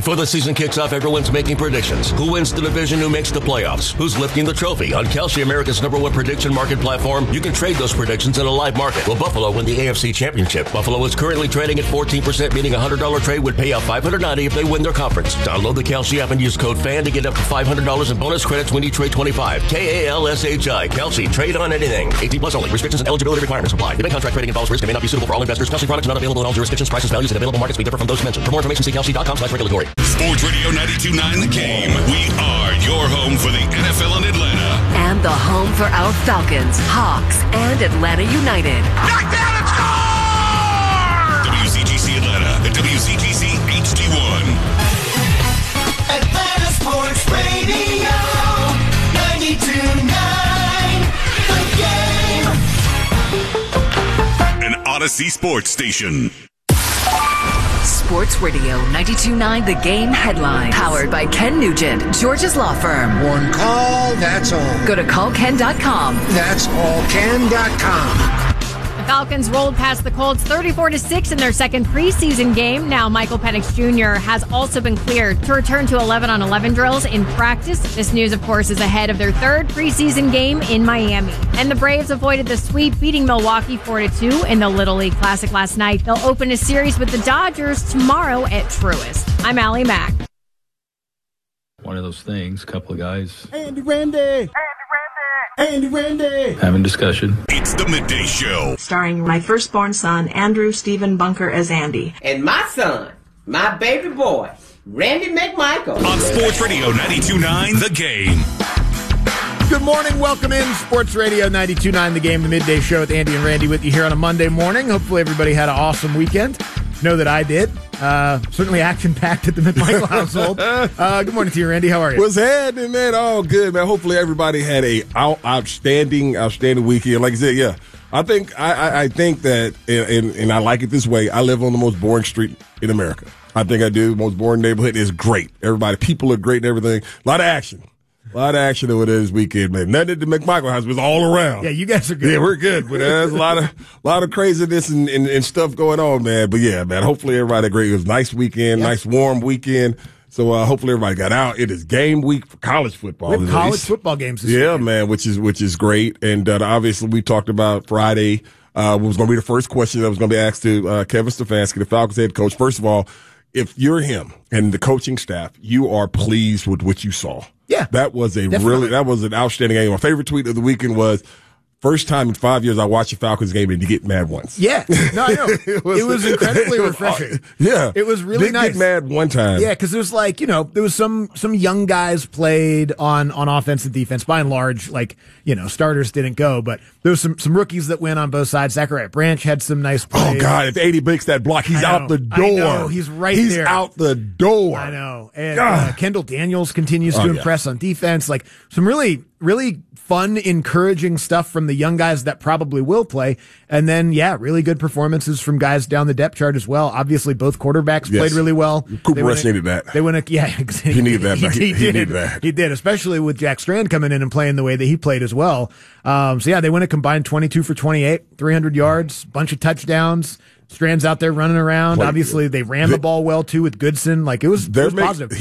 Before the season kicks off, everyone's making predictions. Who wins the division? Who makes the playoffs? Who's lifting the trophy? On Kalshi, America's #1 prediction market platform, you can trade those predictions in a live market. Will Buffalo win the AFC Championship? Buffalo is currently trading at 14%, meaning a $100 trade would pay out $590 if they win their conference. Download the Kalshi app and use code FAN to get up to $500 in bonus credits when you trade 25. KALSHI. Kalshi. Trade on anything. 18 plus only. Restrictions and eligibility requirements apply. Event contract trading involves risk and may not be suitable for all investors. Kalshi products not available in all jurisdictions. Prices, values, and available markets may differ from those mentioned. For more information, see Kalshi.com/regulatory. Sports Radio 92.9 The Game. We are your home for the NFL in Atlanta. And the home for our Falcons, Hawks, and Atlanta United. Knockdown and score! WCGC Atlanta and WCGC HD1. Atlanta Sports Radio 92.9 The Game. An Odyssey Sports Station. Sports Radio 92.9 The Game headline. Powered by Ken Nugent, George's Law Firm. One call, that's all. Go to callken.com. That's allken.com. The Falcons rolled past the Colts 34-6 in their second preseason game. Now Michael Penix Jr. has also been cleared to return to 11-on-11 drills in practice. This news, of course, is ahead of their third preseason game in Miami. And the Braves avoided the sweep, beating Milwaukee 4-2 in the Little League Classic last night. They'll open a series with the Dodgers tomorrow at Truist. I'm Allie Mack. One of those things, a couple of guys Andy Randy having discussion. It's the Midday Show. Starring my firstborn son, Andrew Stephen Bunker, as Andy. And my son, my baby boy, Randy McMichael. On Sports Radio 92.9 The Game. Good morning. Welcome in Sports Radio 92.9 The Game, the midday show with Andy and Randy with you here on a Monday morning. Hopefully everybody had an awesome weekend. Know that I did. Certainly action-packed at the McMichael household. Good morning to you, Randy. How are you? What's happening, man? All good, man. Hopefully everybody had a outstanding weekend. Like I said, yeah. I think that, and I like it this way, I live on the most boring street in America. I think I do. The most boring neighborhood is great. People are great and everything. A lot of action. A lot of action over there this weekend, man. Nothing at the McMichael house was all around. Yeah, you guys are good. Yeah, we're good. But there's a lot of craziness and stuff going on, man. But yeah, man, hopefully everybody had a great. It was a nice weekend, nice warm weekend. So hopefully everybody got out. It is game week for college football. We have college football games this weekend. Man, which is great. And obviously we talked about Friday. Was going to be the first question that was going to be asked to Kevin Stefanski, the Falcons head coach. First of all, if you're him and the coaching staff, you are pleased with what you saw. Yeah. That was an outstanding game. My favorite tweet of the weekend was, first time in 5 years I watched a Falcons game and you get mad once. Yeah. No, I know. it was incredibly refreshing. Yeah. It was really nice. Get mad one time. Yeah, because it was like, there was some young guys played on offense and defense. By and large, starters didn't go, but there was some rookies that went on both sides. Zachariah Branch had some nice plays. Oh, God, if 80 breaks that block, he's out the door. I know, he's there. He's out the door. I know. And Kendall Daniels continues to impress on defense. Like, some really, really fun, encouraging stuff from the young guys that probably will play. And then, really good performances from guys down the depth chart as well. Obviously, both quarterbacks played really well. Cooper Rush needed that. He needed that. He needed that. He did, especially with Jack Strand coming in and playing the way that he played as well. They went a combined 22 for 28, 300 yards, bunch of touchdowns. Strand's out there running around. Obviously, they ran the ball well, too, with Goodson. It was positive.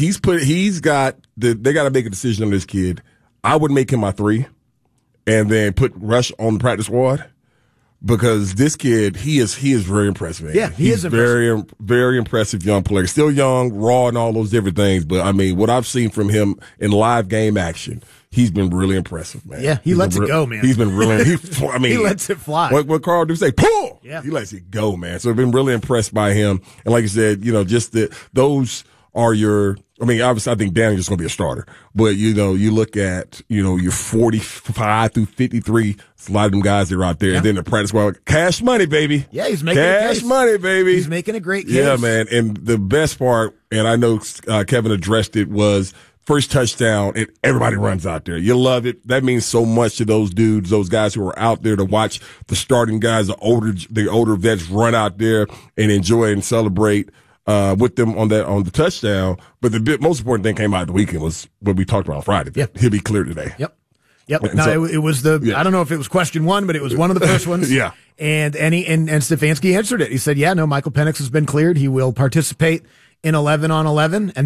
They got to make a decision on this kid. I would make him my 3 and then put Rush on the practice squad, because this kid, he is very impressive, man. Yeah, he's very, very impressive young player. Still young, raw, and all those different things. But, I mean, what I've seen from him in live game action, he's been really impressive, man. Yeah, he lets it go, man. He's been really, he lets it fly. What Carl do say? Pull! Yeah. He lets it go, man. So I've been really impressed by him. And like you said, just those are obviously I think Daniel's just going to be a starter. But, you look at, your 45 through 53, it's a lot of them guys that are out there. And then the practice squad, cash money, baby. Yeah, he's making cash money, baby. He's making a great case. Yeah, man. And the best part, and I know Kevin addressed it, was first touchdown, and everybody runs out there. You love it. That means so much to those dudes, those guys who are out there to watch the starting guys, the older vets run out there and enjoy and celebrate with them on the touchdown. But the most important thing came out of the weekend was what we talked about on Friday. Yep. He'll be clear today. Yep. It was I don't know if it was question 1, but it was one of the first ones. Yeah. And Stefanski answered it. He said, Michael Penix has been cleared. He will participate in 11-on-11. And